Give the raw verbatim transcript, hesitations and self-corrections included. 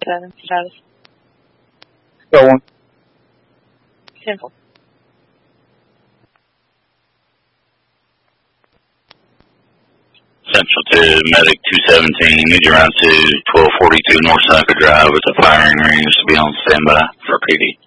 uh, status. Go on. Simple. Central to Medic two seventeen, need you around to twelve forty-two North Seneca Drive with the firing range to be on standby for P D.